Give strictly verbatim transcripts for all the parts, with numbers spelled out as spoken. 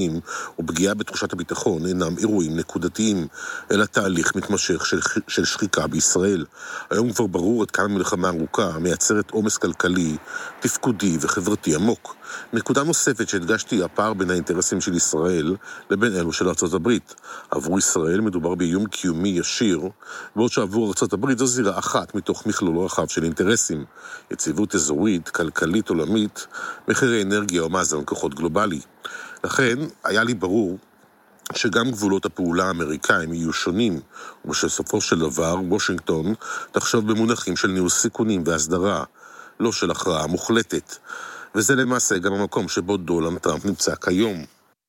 ופגיעה בתחושת הביטחון אינם אירועים נקודתיים, אלא תהליך מתמשך של, של שחיקה בישראל. היום כבר ברור עד כמה מלחמה ארוכה מייצרת עומס כלכלי, תפקודי וחברתי עמוק. נקודה נוספת שהדגשתי היא הפער בין האינטרסים של ישראל לבין אלו של ארצות הברית. עבור ישראל מדובר באיום קיומי ישיר, בעוד שעבור ארצות הברית זו זירה אחת מתוך מכלול רחב של אינטרסים. יציבות אזורית, כלכלית עולמית, מחירי אנרגיה או מאזן כוחות גלובלי. לכן היה לי ברור שגם גבולות הפעולה האמריקאים יהיו שונים, ובסופו של דבר וושינגטון תחשוב במונחים של ניהול סיכונים והסדרה, לא של הכרעה מוחלטת. וזה למעשה גם המקום שבו דונלד טראמפ נמצא כיום.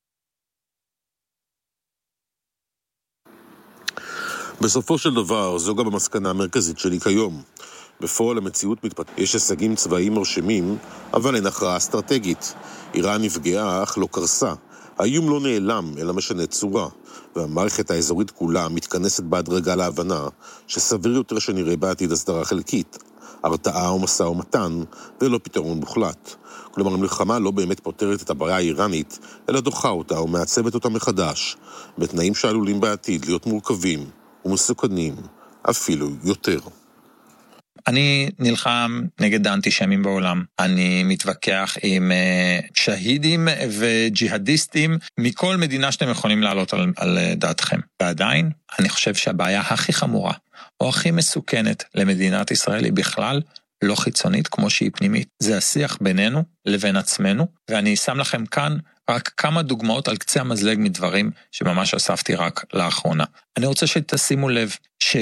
בסופו של דבר, זו גם המסקנה המרכזית שלי כיום. בפועל המציאות מתפתחת. יש הישגים צבאיים מרשימים, אבל אין הכרעה אסטרטגית. איראן נפגעה, אך לא קרסה. האיום לא נעלם, אלא משנה צורה, והמערכת האזורית כולה מתכנסת בהדרגה להבנה, שסביר יותר שנראה בעתיד הסדרה חלקית, הרתעה ומשא ומתן, ולא פתרון מוחלט. כלומר, המלחמה לא באמת פותרת את הבעיה האיראנית, אלא דוחה אותה ומעצבת אותה מחדש, בתנאים שעלולים בעתיד להיות מורכבים ומסוכנים, אפילו יותר. אני נלחם נגד האנטישמים בעולם. אני מתווכח עם uh, שהידים וג'יהדיסטים מכל מדינה שאתם יכולים לעלות על, על דעתכם. ועדיין, אני חושב שהבעיה הכי חמורה, או הכי מסוכנת למדינת ישראל היא בכלל לא חיצונית כמו שהיא פנימית. זה השיח בינינו לבין עצמנו, ואני שם לכם כאן רק כמה דוגמאות על קצה המזלג מדברים שממש אספתי רק לאחרונה. אני רוצה שתשימו לב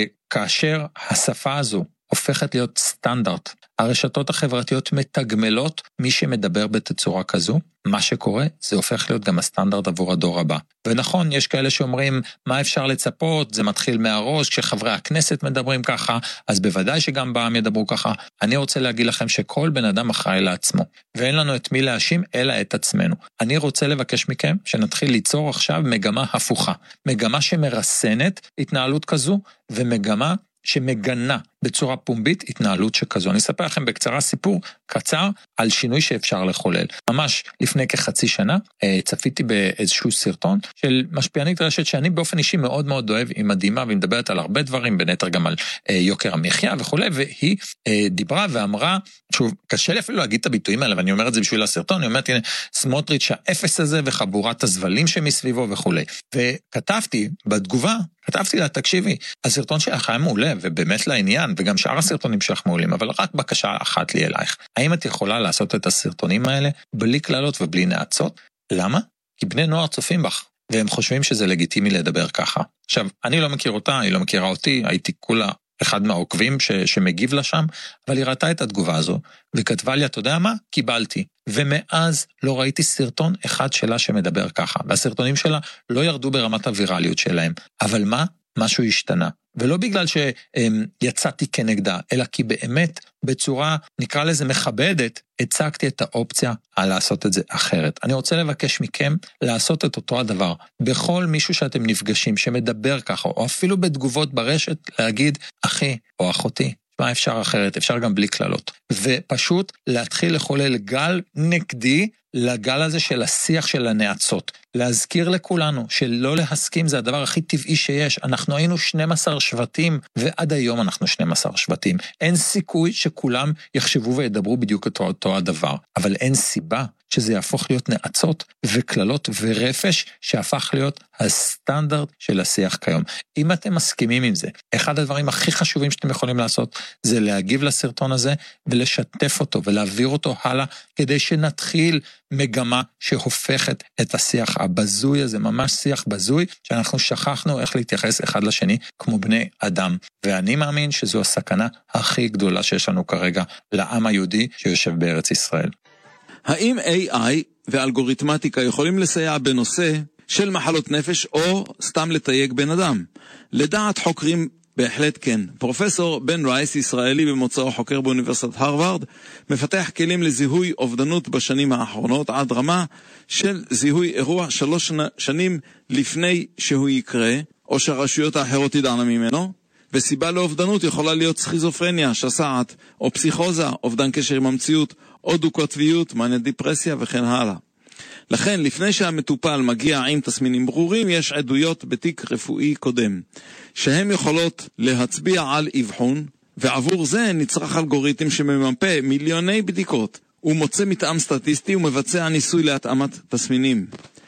שכאשר השפה הזו הופכת להיות סטנדרט, הרשתות החברתיות מתגמלות מי שמדבר בתצורה כזו, מה שקורה זה הופך להיות גם הסטנדרט עבור הדור הבא. ונכון, יש כאלה שאומרים מה אפשר לצפות, זה מתחיל מהראש, כשחברי הכנסת מדברים ככה, אז בוודאי שגם בעם ידברו ככה. אני רוצה להגיד לכם שכל בן אדם אחראי לעצמו, ואין לנו את מי להאשים אלא את עצמנו. אני רוצה לבקש מכם שנתחיל ליצור עכשיו מגמה הפוכה, מגמה שמרסנת התנהלות כזו, ומגמה שמגנה בצורה פומבית התנהלות שכזו. אני אספר לכם בקצרה סיפור קצר על שינוי שאפשר לחולל. ממש לפני כחצי שנה צפיתי באיזשהו סרטון של משפיענית רשת שאני באופן אישי מאוד מאוד אוהב, היא מדהימה והיא מדברת על הרבה דברים, בין היתר גם על יוקר המחיה וכו', והיא דיברה ואמרה, שוב, קשה לי אפילו להגיד את הביטויים האלה, ואני אומר את זה בשביל הסרטון, אני אומרת, הנה, סמוטריץ' האפס הזה וחבורת הזבלים שמסביבו וכו'. וכתבתי בתגובה, כתבתי לה, תקשיבי, הסרטון שלך היה מעולה ובאמת לעניין, וגם שאר הסרטונים שלך מעולים, אבל רק בקשה אחת לי אלייך. האם את יכולה לעשות את הסרטונים האלה בלי כללות ובלי נעצות? למה? כי בני נוער צופים בך, והם חושבים שזה לגיטימי לדבר ככה. עכשיו, אני לא מכיר אותה, היא לא מכירה אותי, הייתי כולה אחד מהעוקבים ש, שמגיב לה שם, אבל היא ראתה את התגובה הזו, וכתבה לי, אתה יודע מה? קיבלתי. ומאז לא ראיתי סרטון אחד שלה שמדבר ככה, והסרטונים שלה לא ירדו ברמת הווירליות שלהם. אבל מה? משהו השתנה. ולא בגלל שיצאתי כנגדה, אלא כי באמת בצורה, נקרא לזה מכבדת, הצגתי את האופציה על לעשות את זה אחרת. אני רוצה לבקש מכם לעשות את אותו הדבר. בכל מישהו שאתם נפגשים, שמדבר ככה, או אפילו בתגובות ברשת, להגיד, אחי או אחותי, מה אפשר אחרת? אפשר גם בלי כללות. ופשוט להתחיל לחולל גל נגדי לגל הזה של השיח של הנעצות. להזכיר לכולנו שלא להסכים זה הדבר הכי טבעי שיש. אנחנו היינו שנים עשר שבטים, ועד היום אנחנו שנים עשר שבטים. אין סיכוי שכולם יחשבו וידברו בדיוק אותו, אותו הדבר. אבל אין סיבה שזה יהפוך להיות נעצות וכללות ורפש שהפך להיות הסטנדרט של השיח כיום. אם אתם מסכימים עם זה, אחד הדברים הכי חשובים שאתם יכולים לעשות זה להגיב לסרטון הזה ולשתף אותו ולהעביר אותו הלאה כדי שנתחיל מגמה שהופכת את השיח הבזוי הזה, ממש שיח בזוי, שאנחנו שכחנו איך להתייחס אחד לשני כמו בני אדם. ואני מאמין שזו הסכנה הכי גדולה שיש לנו כרגע לעם היהודי שיושב בארץ ישראל. האם איי איי ואלגוריתמטיקה יכולים לסייע בנושא של מחלות נפש או סתם לתייג בן אדם? לדעת חוקרים בהחלט כן. פרופסור בן רייס, ישראלי במוצאו, חוקר באוניברסיטת הרווארד, מפתח כלים לזיהוי אובדנות בשנים האחרונות עד רמה של זיהוי אירוע שלוש שנים לפני שהוא יקרה, או שהרשויות האחרות ידענה ממנו. וסיבה לאובדנות יכולה להיות סכיזופרניה, שסעת, או פסיכוזה, אובדן קשר עם המציאות, או דו-קוטביות, מניה דיפרסיה וכן הלאה. לכן, לפני שהמטופל מגיע עם תסמינים ברורים, יש עדויות בתיק רפואי קודם, שהן יכולות להצביע על אבחון, ועבור זה נצרך אלגוריתם שממפה מיליוני בדיקות. הוא מוצא מתאם סטטיסטי ומבצע ניסוי להתאמת תסמינים.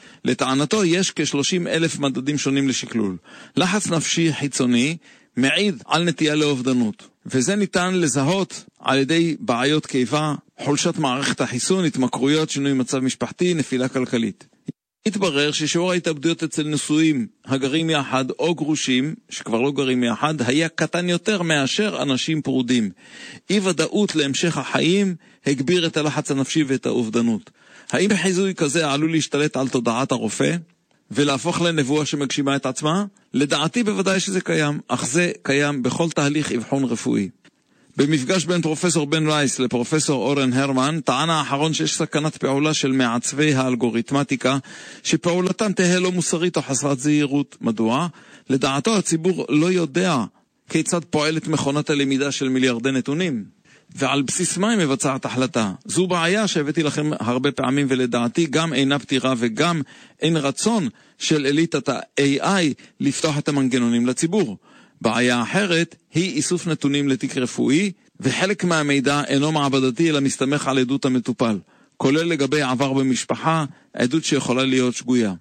לטענתו יש כ-שלושים אלף מדדים שונים לשקלול. לחץ נפשי חיצוני מעיד על נטייה לאובדנות, וזה ניתן לזהות על ידי בעיות קיבה, חולשת מערכת החיסון, התמכרויות, שינוי מצב משפחתי, נפילה כלכלית. התברר ששיעור ההתאבדויות אצל נשואים הגרים יחד או גרושים, שכבר לא גרים יחד, היה קטן יותר מאשר אנשים פרודים. אי ודאות להמשך החיים הגביר את הלחץ הנפשי ואת האובדנות. האם חיזוי כזה עלול להשתלט על תודעת הרופא ולהפוך לנבואה שמגשימה את עצמה? לדעתי בוודאי שזה קיים, אך זה קיים בכל תהליך אבחון רפואי. במפגש בין פרופסור בן רייס לפרופסור אורן הרמן, טען האחרון שיש סכנת פעולה של מעצבי האלגוריתמטיקה, שפעולתם תהיה לא מוסרית או חסרת זהירות. מדוע? לדעתו הציבור לא יודע כיצד פועלת מכונת הלמידה של מיליארדי נתונים, ועל בסיס מה היא מבצעת החלטה. זו בעיה שהבאתי לכם הרבה פעמים, ולדעתי גם אינה פתירה וגם אין רצון של אליטת ה-איי איי לפתוח את המנגנונים לציבור. בעיה אחרת היא איסוף נתונים לתיק רפואי, וחלק מהמידע אינו מעבדתי אלא מסתמך על עדות המטופל, כולל לגבי עבר במשפחה, עדות שיכולה להיות שגויה.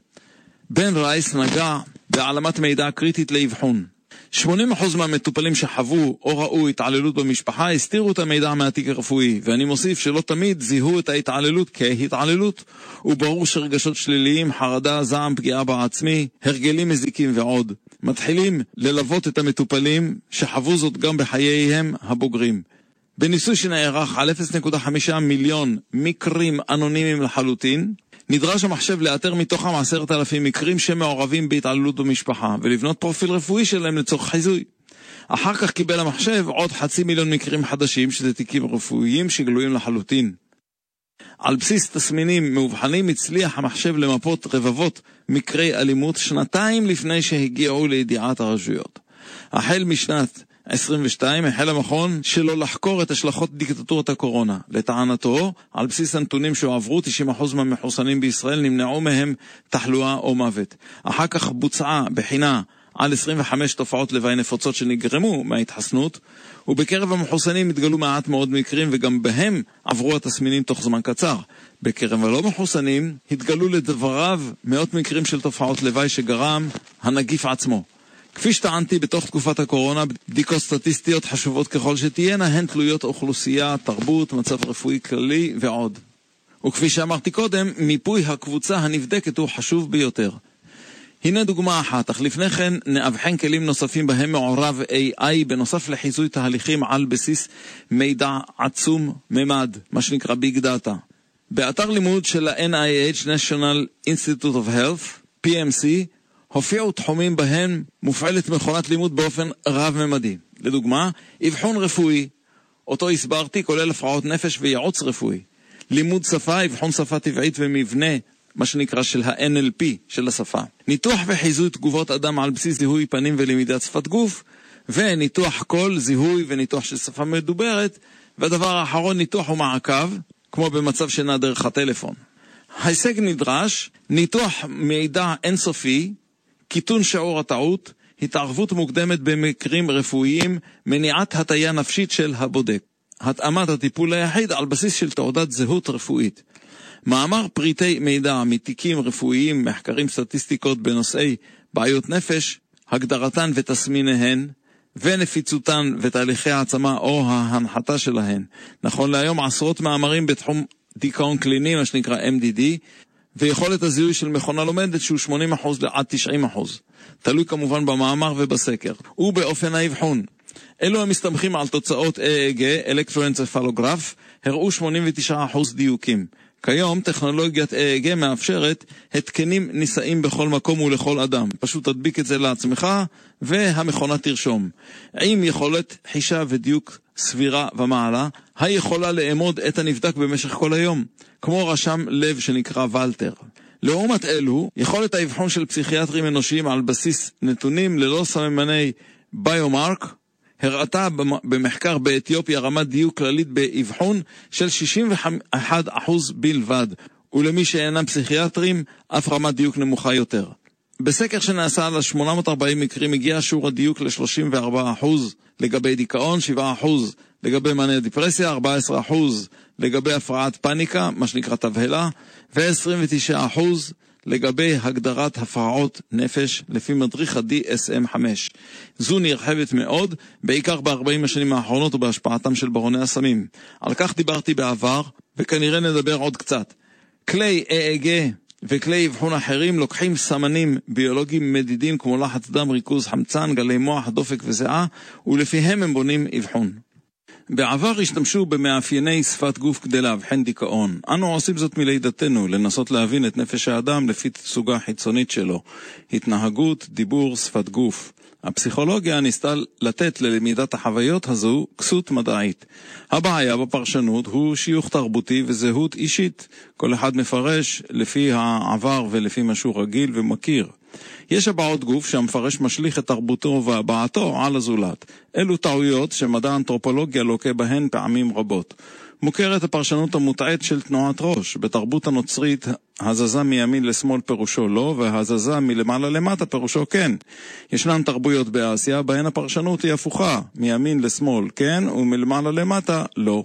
בן רייס נגע בעלמת מידע קריטית לאבחון. שמונים אחוז מהמטופלים שחוו או ראו התעללות במשפחה הסתירו את המידע מהתיק הרפואי, ואני מוסיף שלא תמיד זיהו את ההתעללות כהתעללות, וברור שרגשות שליליים, חרדה, זעם, פגיעה בעצמי, הרגלים מזיקים ועוד מתחילים ללוות את המטופלים שחוו זאת גם בחייהם הבוגרים. בניסוי שנערך על אפס נקודה חמש מיליון מקרים אנונימיים לחלוטין, נדרש המחשב לאתר מתוכם עשרת אלפים מקרים שמעורבים בהתעללות במשפחה, ולבנות פרופיל רפואי שלהם לצורך חיזוי. אחר כך קיבל המחשב עוד חצי מיליון מקרים חדשים, שזה תיקים רפואיים שגלויים לחלוטין. על בסיס תסמינים מאובחנים הצליח המחשב למפות רבבות מקרי אלימות שנתיים לפני שהגיעו לידיעת הרשויות. החל משנת עשרים ושתיים החל המכון שלו לחקור את השלכות דיקטטורת הקורונה. לטענתו, על בסיס הנתונים שהועברו, תשעים אחוז מהמחוסנים בישראל נמנעו מהם תחלואה או מוות. אחר כך בוצעה בחינה על עשרים וחמש תופעות לוואי נפוצות שנגרמו מההתחסנות, ובקרב המחוסנים התגלו מעט מאוד מקרים, וגם בהם עברו התסמינים תוך זמן קצר. בקרב הלא מחוסנים התגלו לדבריו מאות מקרים של תופעות לוואי שגרם הנגיף עצמו. כפי שטענתי, בתוך תקופת הקורונה, בדיקות סטטיסטיות חשובות ככל שתהיינה, הן תלויות אוכלוסייה, תרבות, מצב רפואי כללי ועוד. וכפי שאמרתי קודם, מיפוי הקבוצה הנבדקת הוא חשוב ביותר. הנה דוגמה אחת, אך לפני כן נאבחן כלים נוספים בהם מעורב איי איי בנוסף לחיזוי תהליכים על בסיס מידע עצום ממד, מה שנקרא ביג דאטה. באתר לימוד של ה-אן איי אייץ' National Institute of Health, פי אם סי, הופיעו תחומים בהם מופעלת מכונת לימוד באופן רב-ממדי. לדוגמה, אבחון רפואי, אותו הסברתי, כולל הפרעות נפש וייעוץ רפואי. לימוד שפה, אבחון שפה טבעית ומבנה, מה שנקרא של ה-אן אל פי של השפה. ניתוח וחיזוי תגובות אדם על בסיס זיהוי פנים ולמידת שפת גוף, וניתוח קול, זיהוי וניתוח של שפה מדוברת, והדבר האחרון, ניתוח ומעקב, כמו במצב שינה דרך הטלפון. ההישג נדרש, ניתוח מידע אינסופי, קיטון שיעור הטעות, התערבות מוקדמת במקרים רפואיים, מניעת הטיה נפשית של הבודק, התאמת הטיפול היחיד על בסיס של תעודת זהות רפואית. מאמר פריטי מידע מתיקים רפואיים, מחקרים סטטיסטיקות בנושאי בעיות נפש, הגדרתן ותסמיניהן, ונפיצותן ותהליכי העצמה או ההנחתה שלהן. נכון להיום עשרות מאמרים בתחום דיכאון קליני, מה שנקרא אם די די, ויכולת הזיהוי של מכונה לומדת שהוא שמונים אחוז עד תשעים אחוז. תלוי כמובן במאמר ובסקר. ובאופן האבחון. אלו המסתמכים על תוצאות אי אי גי, אלקטרואנצפלוגרף, הראו שמונים ותשעה אחוז דיוקים. כיום טכנולוגיית אי אי גי מאפשרת התקנים נישאים בכל מקום ולכל אדם. פשוט תדביק את זה לעצמך והמכונה תרשום. עם יכולת חישה ודיוק סבירה ומעלה, היכולה לאמוד את הנבדק במשך כל היום, כמו רשם לב שנקרא ולטר. לעומת אלו, יכולת האבחון של פסיכיאטרים אנושיים על בסיס נתונים ללא סממני ביומרק, הראתה במחקר באתיופיה רמת דיוק כללית באבחון של שישים ואחד אחוז בלבד, ולמי שאינם פסיכיאטרים, אף רמת דיוק נמוכה יותר. בסקר שנעשה על שמונה מאות וארבעים מקרים הגיע שיעור הדיוק ל-שלושים וארבעה אחוז לגבי דיכאון, שבעה אחוז לגבי מניה דיפרסיה, ארבעה עשר אחוז לגבי הפרעת פאניקה, מה שנקרא תבהלה, ו-עשרים ותשעה אחוז לגבי הגדרת הפרעות נפש לפי מדריך ה-די אס אם חמש. זו נרחבת מאוד, בעיקר ב-ארבעים השנים האחרונות ובהשפעתם של ברוני הסמים. על כך דיברתי בעבר, וכנראה נדבר עוד קצת. כלי אי אי גי וכלי אבחון אחרים לוקחים סמנים ביולוגיים מדידים כמו לחץ דם, ריכוז חמצן, גלי מוח, דופק וזיעה, ולפיהם הם בונים אבחון. בעבר השתמשו במאפייני שפת גוף כדי להבחן דיכאון. אנו עושים זאת מלידתנו, לנסות להבין את נפש האדם לפי תצוגה חיצונית שלו. התנהגות, דיבור, שפת גוף. הפסיכולוגיה ניסתה לתת ללמידת החוויות הזו כסות מדעית. הבעיה בפרשנות הוא שיוך תרבותי וזהות אישית. כל אחד מפרש לפי העבר ולפי משהו רגיל ומכיר. יש הבעות גוף שהמפרש משליך את תרבותו והבעתו על הזולת. אלו טעויות שמדע האנתרופולוגיה לוקה בהן פעמים רבות. מוכרת הפרשנות המוטעית של תנועת ראש. בתרבות הנוצרית, הזזה מימין לשמאל פירושו לא, והזזה מלמעלה למטה פירושו כן. ישנן תרבויות באסיה, בהן הפרשנות היא הפוכה, מימין לשמאל כן, ומלמעלה למטה לא.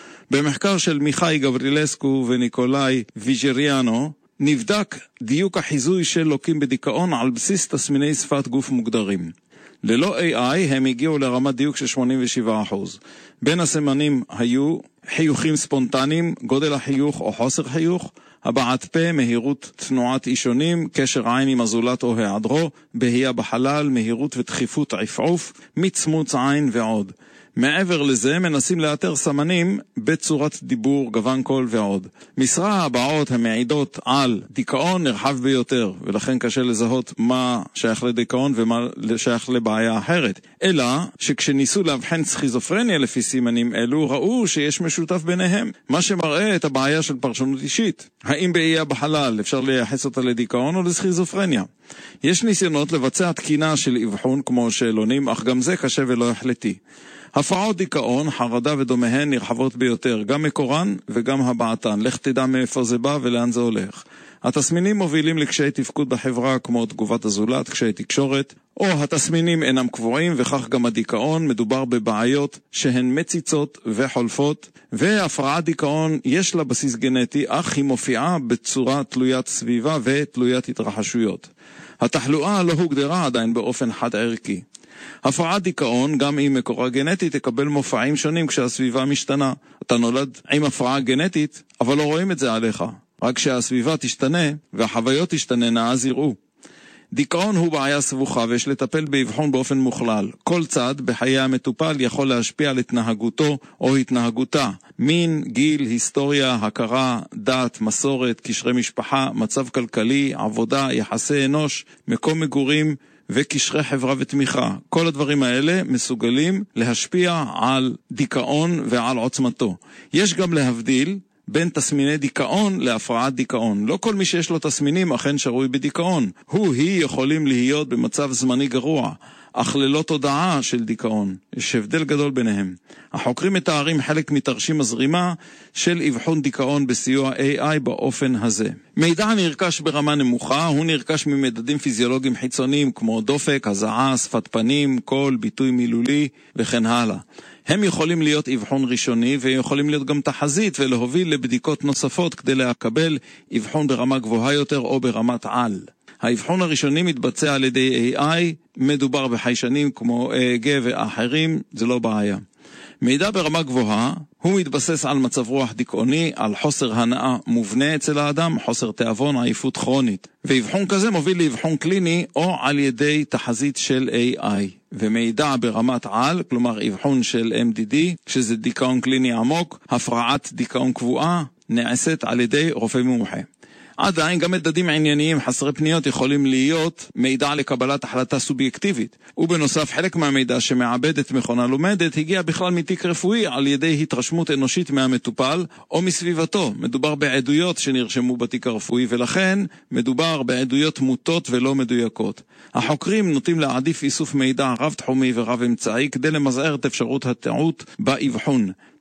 במחקר של מיכאי גברילסקו וניקולאי ויג'ריאנו, נבדק דיוק החיזוי של לוקים בדיכאון על בסיס תסמיני שפת גוף מוגדרים. ללא איי איי הם הגיעו לרמת דיוק של שמונים ושבעה אחוז. בין הסימנים היו חיוכים ספונטניים, גודל החיוך או חוסר חיוך, הבעת פה, מהירות תנועת אישונים, קשר עין עם הזולת או היעדרו, בהייה בחלל, מהירות ודחיפות עפעוף, מצמוץ עין ועוד. מעבר לזה מנסים לאתר סמנים בצורת דיבור, גוון קול ועוד. מספר הבעות המעידות על דיכאון נרחב ביותר, ולכן קשה לזהות מה שייך לדיכאון ומה שייך לבעיה אחרת. אלא שכשניסו להבחן סכיזופרניה לפי סימנים אלו, ראו שיש משותף ביניהם, מה שמראה את הבעיה של פרשנות אישית. האם בהייה בחלל אפשר לייחס אותה לדיכאון או לסכיזופרניה? יש ניסיונות לבצע תקינה של אבחון כמו שאלונים, אך גם זה קשה ולא החלטי. הפרעות דיכאון, חרדה ודומיהן נרחבות ביותר, גם מקורן וגם הבעתן. לך תדע מאיפה זה בא ולאן זה הולך. התסמינים מובילים לקשיי תפקוד בחברה כמו תגובת הזולת, קשיי תקשורת, או התסמינים אינם קבועים וכך גם הדיכאון. מדובר בבעיות שהן מציצות וחולפות, והפרעת דיכאון יש לה בסיס גנטי, אך היא מופיעה בצורה תלוית סביבה ותלוית התרחשויות. התחלואה לא הוגדרה עדיין באופן חד ערכי. הפרעת דיכאון, גם אם מקורה גנטית, תקבל מופעים שונים כשהסביבה משתנה. אתה נולד עם הפרעה גנטית, אבל לא רואים את זה עליך. רק כשהסביבה תשתנה והחוויות תשתננה, אז יראו. דיכאון הוא בעיה סבוכה ויש לטפל באבחון באופן מוכלל. כל צד בחיי המטופל יכול להשפיע על התנהגותו או התנהגותה. מין, גיל, היסטוריה, הכרה, דת, מסורת, קשרי משפחה, מצב כלכלי, עבודה, יחסי אנוש, מקום מגורים וקשרי חברה ותמיכה. כל הדברים האלה מסוגלים להשפיע על דיכאון ועל עוצמתו. יש גם להבדיל בין תסמיני דיכאון להפרעת דיכאון. לא כל מי שיש לו תסמינים אכן שרוי בדיכאון. הוא, היא יכולים להיות במצב זמני גרוע, אך ללא תודעה של דיכאון. יש הבדל גדול ביניהם. החוקרים מתארים חלק מתרשים הזרימה של אבחון דיכאון בסיוע איי איי באופן הזה. מידע נרכש ברמה נמוכה, הוא נרכש ממדדים פיזיולוגיים חיצוניים כמו דופק, הזעה, שפת פנים, קול, ביטוי מילולי וכן הלאה. הם יכולים להיות אבחון ראשוני ויכולים להיות גם תחזית ולהוביל לבדיקות נוספות כדי לקבל אבחון ברמה גבוהה יותר או ברמת על. האבחון הראשוני מתבצע על ידי איי איי, מדובר בחיישנים כמו איי איי גי ואחרים, זה לא בעיה. מידע ברמה גבוהה הוא מתבסס על מצב רוח דיכאוני, על חוסר הנאה מובנה אצל האדם, חוסר תיאבון, עייפות כרונית. ואבחון כזה מוביל לאבחון קליני או על ידי תחזית של איי איי. ומידע ברמת על, כלומר אבחון של אם די די, שזה דיכאון קליני עמוק, הפרעת דיכאון קבועה, נעשית על ידי רופא מומחה. עדיין גם מדדים ענייניים חסרי פניות יכולים להיות מידע לקבלת החלטה סובייקטיבית. ובנוסף, חלק מהמידע שמעבדת מכונה לומדת הגיע בכלל מתיק רפואי על ידי התרשמות אנושית מהמטופל או מסביבתו. מדובר בעדויות שנרשמו בתיק הרפואי, ולכן מדובר בעדויות מוטות ולא מדויקות. החוקרים נוטים להעדיף איסוף מידע רב תחומי ורב אמצעי כדי למזער את אפשרות הטעות באבחון.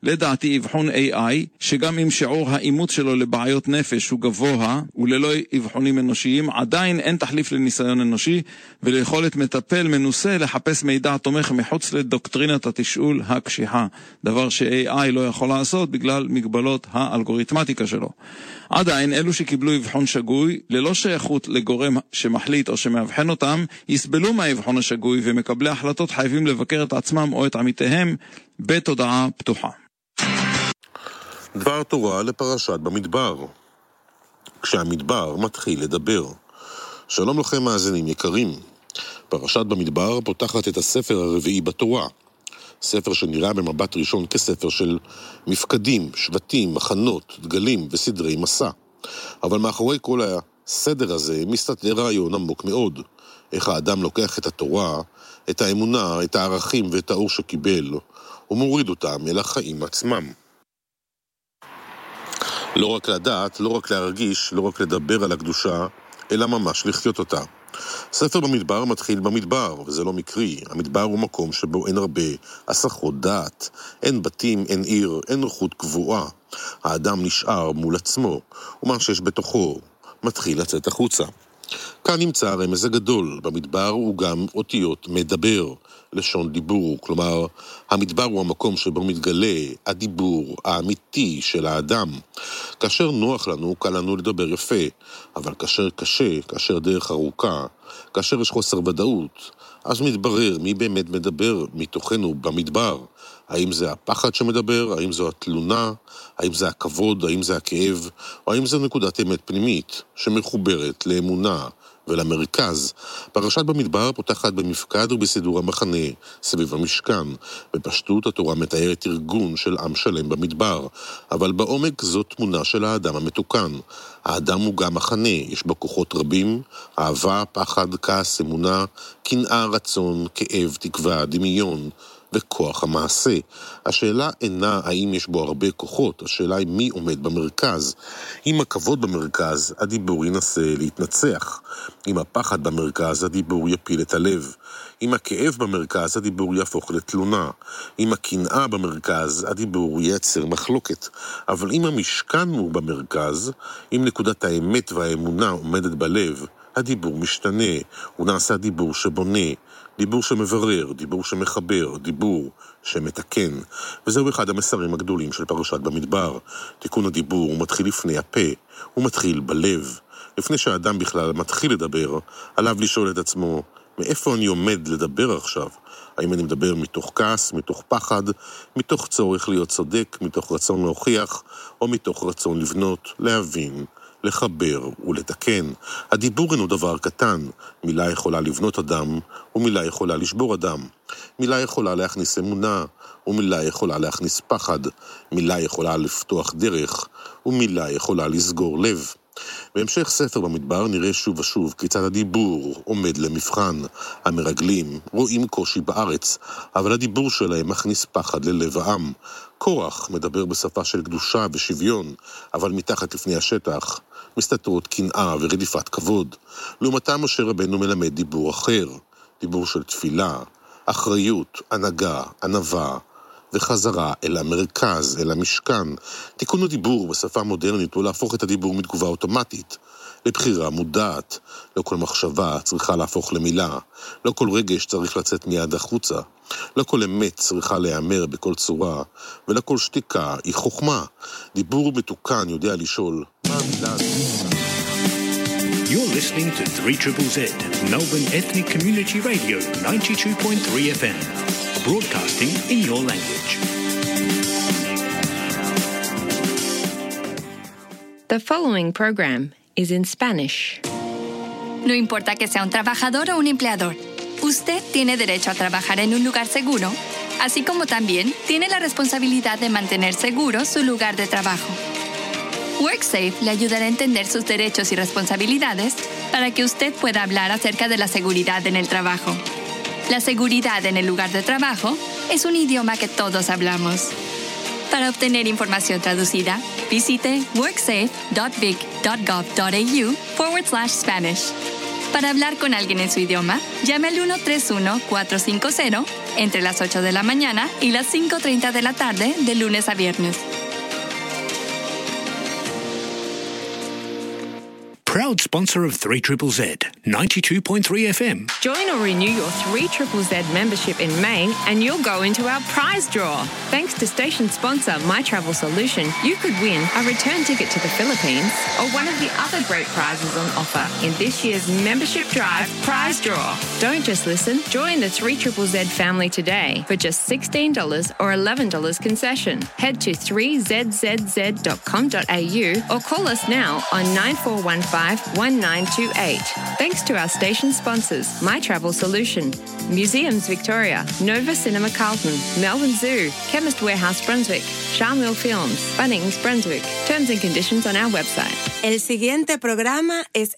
לדעתי אבחון איי איי, שגם אם שיעור האימות שלו לבעיות נפש הוא גבוה וללא אבחונים אנושיים, עדיין אין תחליף לניסיון אנושי וליכולת מטפל מנוסה לחפש מידע תומך מחוץ לדוקטרינת התשאול הקשיחה, דבר ש-איי איי לא יכול לעשות בגלל מגבלות האלגוריתמטיקה שלו. עדיין אלו שקיבלו אבחון שגוי ללא שייכות לגורם שמחליט או שמאבחן אותם יסבלו מהאבחון השגוי, ומקבלי החלטות חייבים לבקר את עצמם או את עמיתיהם בתודעה פתוחה. דבר תורה לפרשת במדבר. כשהמדבר מתחיל לדבר. שלום לכם מאזינים יקרים. פרשת במדבר פותחת את הספר הרביעי בתורה. ספר שנראה במבט ראשון כספר של מפקדים, שבטים, מחנות, דגלים וסדרי מסע. אבל מאחורי כל הסדר הזה מסתתר רעיון עמוק מאוד. איך האדם לוקח את התורה, את האמונה, את הערכים ואת האור שקיבל, ומוריד אותם אל החיים עצמם. לא רק לדעת, לא רק להרגיש, לא רק לדבר על הקדושה, אלא ממש לחיות אותה. ספר במדבר מתחיל במדבר, וזה לא מקרי. המדבר הוא מקום שבו אין הרבה הסחות דעת, אין בתים, אין עיר, אין נוחות קבועה. האדם נשאר מול עצמו, ומה שיש בתוכו מתחיל לצאת החוצה. כאן נמצא הרמז הגדול. במדבר הוא גם אותיות מדבר, לשון דיבור. כלומר, המדבר הוא המקום שבו מתגלה הדיבור האמיתי של האדם. כאשר נוח לנו, קל לנו לדבר יפה, אבל כאשר קשה, כאשר דרך ארוכה, כאשר יש חוסר ודאות, אז מתברר מי באמת מדבר מתוכנו במדבר. האם זה הפחד שמדבר, האם זו התלונה, האם זה הכבוד, האם זה הכאב, או האם זה נקודת אמת פנימית שמחוברת לאמונה ולמרכז. פרשת במדבר פותחת במפקד ובסידור המחנה סביב המשכן. בפשטות התורה מתארת ארגון של עם שלם במדבר, אבל בעומק זאת תמונה של האדם המתוקן. האדם הוא גם מחנה, יש בו כוחות רבים, אהבה, פחד, כעס, אמונה, קנאה, רצון, כאב, תקווה, דמיון וכוח המעשה. השאלה אינה האם יש בו הרבה כוחות, השאלה היא מי עומד במרכז. אם הכבוד במרכז, הדיבור ינסה להתנצח. אם הפחד במרכז, הדיבור יפיל את הלב. אם הכאב במרכז, הדיבור יהפוך לתלונה. אם הקנאה במרכז, הדיבור ייצר מחלוקת. אבל אם המשכן הוא במרכז, אם נקודת האמת והאמונה עומדת בלב, הדיבור משתנה. הוא נעשה דיבור שבונה, דיבור שמברר, דיבור שמחבר, דיבור שמתקן. וזהו אחד המסרים הגדולים של פרשת במדבר. תיקון הדיבור הוא מתחיל לפני הפה, הוא מתחיל בלב. לפני שהאדם בכלל מתחיל לדבר, עליו לשאול את עצמו, מאיפה אני עומד לדבר עכשיו? האם אני מדבר מתוך כעס, מתוך פחד, מתוך צורך להיות צודק, מתוך רצון להוכיח, או מתוך רצון לבנות, להבין, לחבר ולתקן. הדיבור אינו דבר קטן. מילה יכולה לבנות אדם, ומילה יכולה לשבור אדם. מילה יכולה להכניס אמונה, ומילה יכולה להכניס פחד. מילה יכולה לפתוח דרך, ומילה יכולה לסגור לב. בהמשך ספר במדבר נראה שוב ושוב כיצד הדיבור עומד למבחן. המרגלים רואים קושי בארץ, אבל הדיבור שלהם מכניס פחד ללב העם. קורח מדבר בשפה של קדושה ושוויון, אבל מתחת לפני השטח מסתתרות קנאה ורדיפת כבוד. לעומתם משה רבנו מלמד דיבור אחר, דיבור של תפילה, אחריות, הנהגה, ענווה וחזרה אל המרכז, אל המשכן. תיקון הדיבור בשפה מודרנית הוא להפוך את הדיבור מתגובה אוטומטית לבחירה מודעת. לא כל מחשבה צריכה להפוך למילה, לא כל רגש צריך לצאת מיד החוצה, לא כל אמת צריכה להיאמר בכל צורה, ולא כל שתיקה היא חוכמה. דיבור מתוקן יודע לשאול מה המילה הזאת. You're listening to three Z Z, Melbourne Ethnic Community Radio, ninety-two point three F M, broadcasting in your language. The following program is in Spanish. No importa que sea un trabajador o un empleador, usted tiene derecho a trabajar en un lugar seguro, así como también tiene la responsabilidad de mantener seguro su lugar de trabajo. WorkSafe le ayudará a entender sus derechos y responsabilidades para que usted pueda hablar acerca de la seguridad en el trabajo. La seguridad en el lugar de trabajo es un idioma que todos hablamos. Para obtener información traducida, visite worksafe.vic.gov.au forward slash Spanish. Para hablar con alguien en su idioma, llame al uno tres uno, cuatro cinco cero, entre las ocho de la mañana y las cinco treinta de la tarde de lunes a viernes. Proud sponsor of three Z Z, ninety-two point three F M. Join or renew your three Z Z Z membership in May and you'll go into our prize draw. Thanks to station sponsor My Travel Solution, you could win a return ticket to the Philippines or one of the other great prizes on offer in this year's Membership Drive prize draw. Don't just listen, join the three Z Z Z family today for just sixteen dollars or eleven dollars concession. Head to three z z z dot com dot a u or call us now on nine four one five one nine two eight. Thanks to our station sponsors, My Travel Solution, Museums Victoria, Nova Cinema Carlton, Melbourne Zoo, Chemist Warehouse Brunswick, Charmwell Films, Bunnings Brunswick. Terms and conditions on our website. El siguiente programa es